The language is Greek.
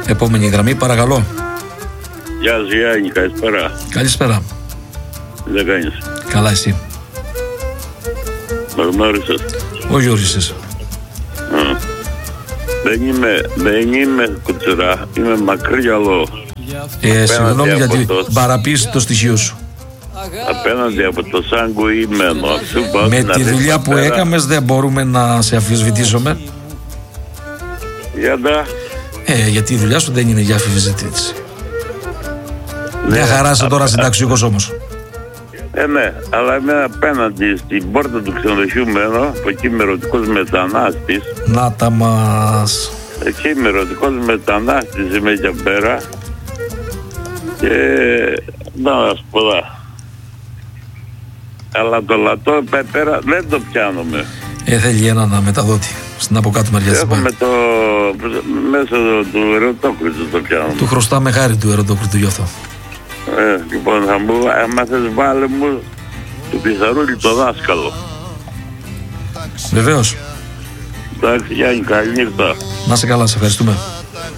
Επόμενη γραμμή, παρακαλώ. Γεια σου Γιάννη, καλησπέρα. Καλησπέρα. Τι δεν κάνεις? Καλά, εσύ? Με γνώρισες? Όχι όρισες. Δεν είμαι κουτσουρά, είμαι μακρύαλο. Συγγνώμη για την παραποίηση το στοιχείο σου. Απέναντι από το Σάγκο ημένω. Με τη δουλειά που έκαμες δεν μπορούμε να σε αμφισβητήσουμε. Γιατί? Γιατί η δουλειά σου δεν είναι για αμφισβήτηση. Μια χαρά είσαι τώρα συνταξιούχος όμως. Ναι, αλλά είμαι απέναντι στην πόρτα του ξενοδοχείου μένω, από εκεί είμαι ερωτικός μετανάστης. Να τα μας. Εκεί είμαι ερωτικός μετανάστης, είμαι και πέρα. Και να σου πω δά. Αλλά το λατό πέρα δεν το πιάνομαι. Θέλει έναν μεταδότη στην από κάτω μεριά της Έχουμε μέσω του ερωτόκριτου το πιάνομαι. Του χρωστάμε χάρη του ερωτόκριτου γι' αυτό. Λοιπόν, θα μου, άμα θες βάλε μου του Πιθαρούλη το δάσκαλο. Βεβαίως. Εντάξει Γιάννη, καλή νύχτα. Να είσαι καλά, σε ευχαριστούμε.